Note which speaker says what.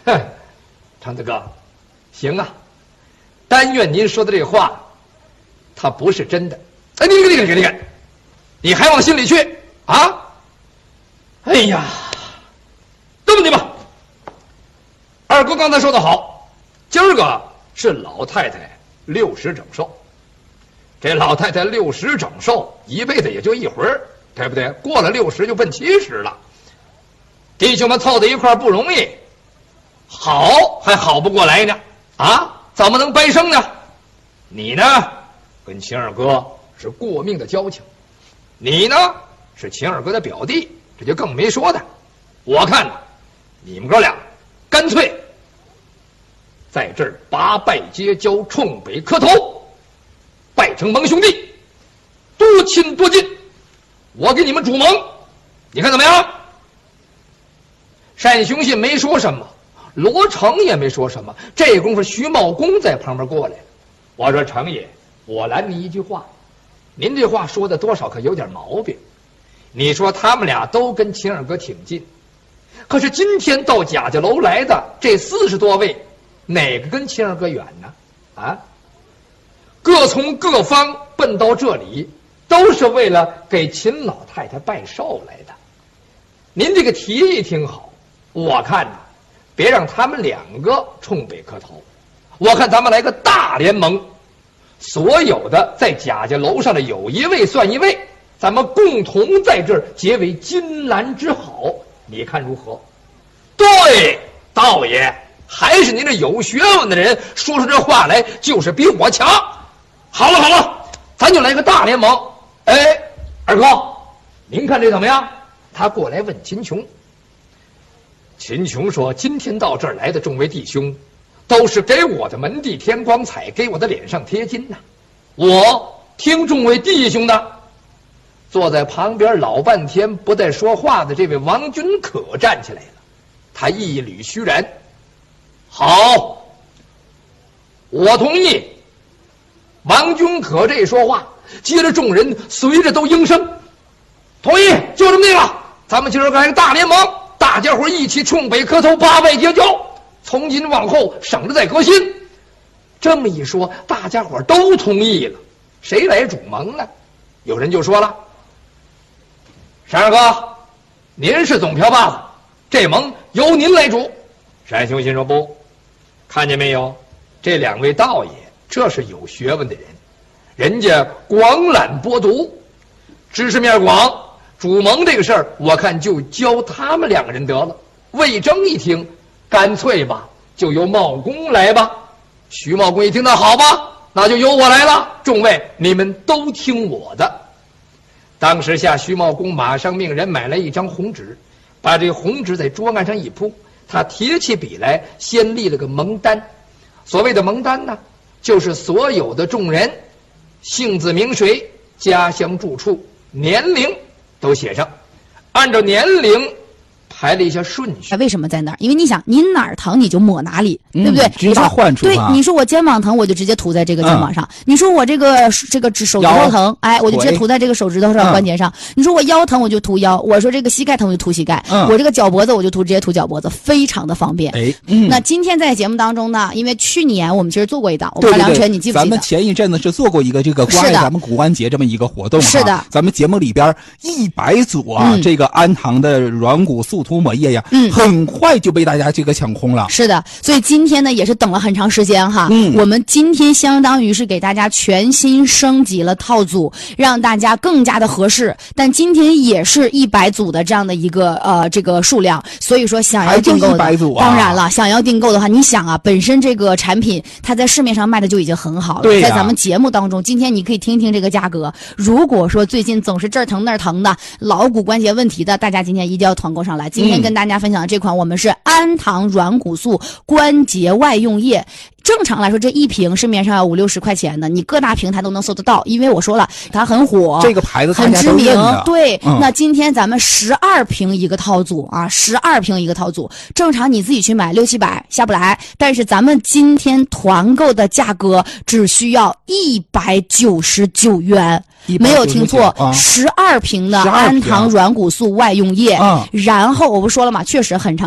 Speaker 1: 哼，长子哥，行啊，但愿您说的这话，它不是真的。哎，你看，你还往心里去啊？哎呀，这么的吧，二哥刚才说的好，今儿个是老太太60整寿。这老太太60整寿，一辈子也就一回儿，对不对？过了60就奔70了。弟兄们凑在一块儿不容易，好还好不过来呢，啊，怎么能掰生呢？你呢，跟秦二哥是过命的交情，你呢是秦二哥的表弟，这就更没说的。我看呢，你们哥俩干脆在这儿八拜结交，冲北磕头。拜成盟兄弟，多亲多近，我给你们主盟，你看怎么样？单雄信没说什么，罗成也没说什么。这功夫，徐茂公在旁边过来了。我说成爷，我拦你一句话，您这话说的多少可有点毛病。你说他们俩都跟秦二哥挺近，可是今天到贾家楼来的这40多位，哪个跟秦二哥远呢？啊？各从各方奔到这里，都是为了给秦老太太拜寿来的。您这个提议挺好，我看呢，别让他们2个冲北磕头，我看咱们来个大联盟，所有的在贾家楼上的有一位算一位，咱们共同在这儿结为金兰之好，你看如何？对，道爷，还是您这有学问的人，说出这话来就是比我强。好了，咱就来个大联盟。哎，二哥，您看这怎么样？他过来问秦琼。秦琼说：“今天到这儿来的众位弟兄，都是给我的门第添光彩，给我的脸上贴金呐。我听众位弟兄的。”坐在旁边老半天不再说话的这位王君可站起来了，他一缕虚然：“好，我同意。”王君可这说话，接着众人随着都应声同意，就这么定了。咱们今儿来个大联盟，大家伙一起冲北磕头，八拜结交，从今往后省着再革新。这么一说，大家伙都同意了。谁来主盟呢？有人就说了：“单二哥，您是总瓢把子，这盟由您来主。”单雄信说：“不，看见没有，这2位道爷。”这是有学问的人，人家广览博读，知识面广，主盟这个事儿，我看就教他们2个人得了。魏征一听，干脆吧，就由茂公来吧。徐茂公一听，那好吧，那就由我来了。众位，你们都听我的。当时下徐茂公马上命人买来一张红纸，把这红纸在桌案上一铺，他提起笔来，先立了个盟单。所谓的盟单呢，就是所有的众人姓字名谁、家乡住处、年龄都写上，按照年龄排了一下顺序。
Speaker 2: 为什么在那儿？因为你想，你哪儿疼你就抹哪里，对不对？
Speaker 3: 直达患处。
Speaker 2: 对，你说我肩膀疼，我就直接涂在这个肩膀上；你说我这个手指头疼，哎，我就直接涂在这个手指头上关节上；你说我腰疼，我就涂腰；我说这个膝盖疼，我就涂膝盖；我这个脚脖子，我就直接涂脚脖子，非常的方便。
Speaker 3: 哎，
Speaker 2: 那今天在节目当中呢，因为去年我们其实做过一档，我不知道梁晨你记不记得？
Speaker 3: 咱们前一阵子是做过一个这个关爱咱们骨关节这么一个活动，
Speaker 2: 是的。
Speaker 3: 咱们节目里边100组啊，这个安堂的软骨素涂抹液呀，很快就被大家这个抢空了。
Speaker 2: 是的，所以今天呢也是等了很长时间哈。我们今天相当于是给大家全新升级了套组，让大家更加的合适。但今天也是100组的这样的一个这个数量，所以说想要订购的，
Speaker 3: 100组啊，
Speaker 2: 当然了，想要订购的话，你想啊，本身这个产品它在市面上卖的就已经很好了，
Speaker 3: 对
Speaker 2: 在咱们节目当中，今天你可以听听这个价格。如果说最近总是这儿疼那儿疼的，老骨关节问题的，大家今天一定要团购上来。今天跟大家分享的这款，我们是安堂软骨素关节外用液。正常来说，这一瓶市面上要50-60块钱的，你各大平台都能搜得到，因为我说了，它很火，
Speaker 3: 这个牌子
Speaker 2: 很知名。对，那今天咱们12瓶一个套组啊，12瓶一个套组，正常你自己去买600-700下不来，但是咱们今天团购的价格只需要199元。没有听错，12瓶的安堂软骨素外用液，然后我不说了嘛，确实很长